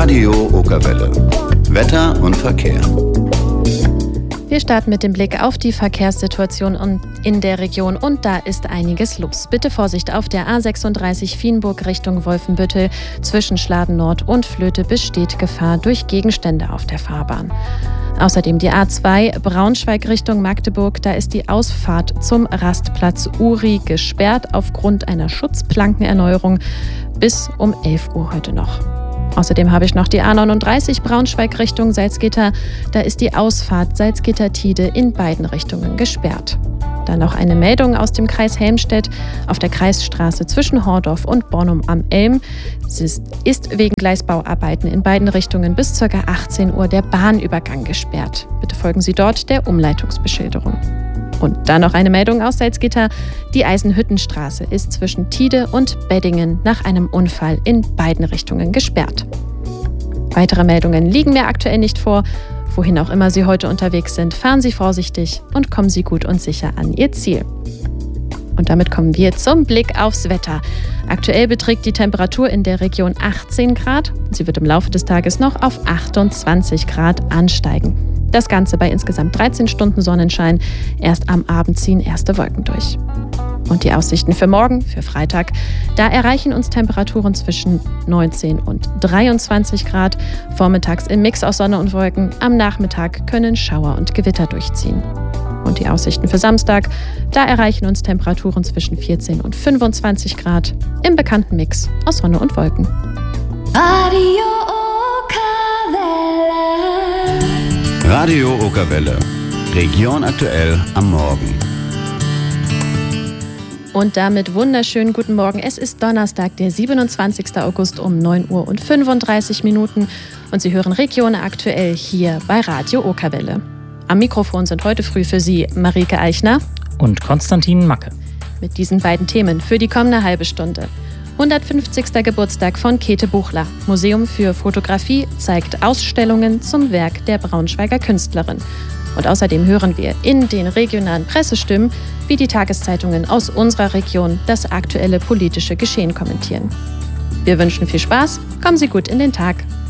Radio Okerwelle. Wetter und Verkehr. Wir starten mit dem Blick auf die Verkehrssituation in der Region und da ist einiges los. Bitte Vorsicht auf der A36 Vienburg Richtung Wolfenbüttel. Zwischen Schladen Nord und Flöte besteht Gefahr durch Gegenstände auf der Fahrbahn. Außerdem die A2 Braunschweig Richtung Magdeburg. Da ist die Ausfahrt zum Rastplatz Uri gesperrt aufgrund einer Schutzplankenerneuerung bis um 11 Uhr heute noch. Außerdem habe ich noch die A39 Braunschweig Richtung Salzgitter. Da ist die Ausfahrt Salzgitter-Tide in beiden Richtungen gesperrt. Dann noch eine Meldung aus dem Kreis Helmstedt. Auf der Kreisstraße zwischen Hordorf und Bornum am Elm ist wegen Gleisbauarbeiten in beiden Richtungen bis ca. 18 Uhr der Bahnübergang gesperrt. Bitte folgen Sie dort der Umleitungsbeschilderung. Und dann noch eine Meldung aus Salzgitter. Die Eisenhüttenstraße ist zwischen Tide und Beddingen nach einem Unfall in beiden Richtungen gesperrt. Weitere Meldungen liegen mir aktuell nicht vor. Wohin auch immer Sie heute unterwegs sind, fahren Sie vorsichtig und kommen Sie gut und sicher an Ihr Ziel. Und damit kommen wir zum Blick aufs Wetter. Aktuell beträgt die Temperatur in der Region 18 Grad. Sie wird im Laufe des Tages noch auf 28 Grad ansteigen. Das Ganze bei insgesamt 13 Stunden Sonnenschein. Erst am Abend ziehen erste Wolken durch. Und die Aussichten für morgen, für Freitag, da erreichen uns Temperaturen zwischen 19 und 23 Grad. Vormittags im Mix aus Sonne und Wolken. Am Nachmittag können Schauer und Gewitter durchziehen. Und die Aussichten für Samstag, da erreichen uns Temperaturen zwischen 14 und 25 Grad. Im bekannten Mix aus Sonne und Wolken. Radio Okerwelle. Region aktuell am Morgen. Und damit wunderschönen guten Morgen. Es ist Donnerstag, der 27. August um 9 Uhr und 35 Minuten. Und Sie hören Region aktuell hier bei Radio Okerwelle. Am Mikrofon sind heute früh für Sie Marike Eichner und Konstantin Macke. Mit diesen beiden Themen für die kommende halbe Stunde. 150. Geburtstag von Käthe Buchler. Museum für Fotografie zeigt Ausstellungen zum Werk der Braunschweiger Künstlerin. Und außerdem hören wir in den regionalen Pressestimmen, wie die Tageszeitungen aus unserer Region das aktuelle politische Geschehen kommentieren. Wir wünschen viel Spaß, kommen Sie gut in den Tag.